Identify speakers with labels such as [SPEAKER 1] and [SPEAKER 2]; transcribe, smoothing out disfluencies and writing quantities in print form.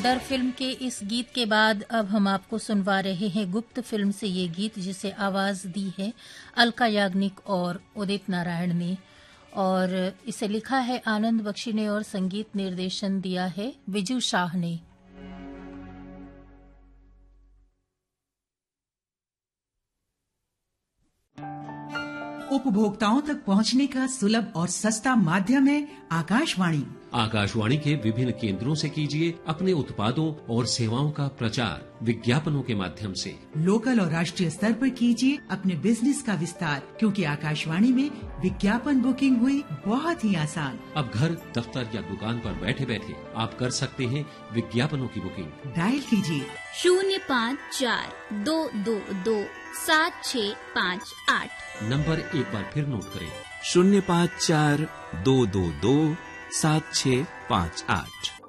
[SPEAKER 1] डर फिल्म के इस गीत के बाद अब हम आपको सुनवा रहे हैं गुप्त फिल्म से ये गीत, जिसे आवाज दी है अलका याग्निक और उदित नारायण ने, और इसे लिखा है आनंद बख्शी ने और संगीत निर्देशन दिया है विजू शाह ने।
[SPEAKER 2] उपभोक्ताओं तक पहुंचने का सुलभ और सस्ता माध्यम है आकाशवाणी।
[SPEAKER 3] आकाशवाणी के विभिन्न केंद्रों से कीजिए अपने उत्पादों और सेवाओं का प्रचार विज्ञापनों के माध्यम से।
[SPEAKER 2] लोकल और राष्ट्रीय स्तर पर कीजिए अपने बिजनेस का विस्तार, क्योंकि आकाशवाणी में विज्ञापन बुकिंग हुई बहुत ही आसान।
[SPEAKER 3] अब घर, दफ्तर या दुकान पर बैठे बैठे आप कर सकते हैं विज्ञापनों की बुकिंग।
[SPEAKER 2] डायल कीजिए
[SPEAKER 4] 054-222-7658।
[SPEAKER 3] नंबर एक बार फिर नोट करें,
[SPEAKER 5] 054-222-7658।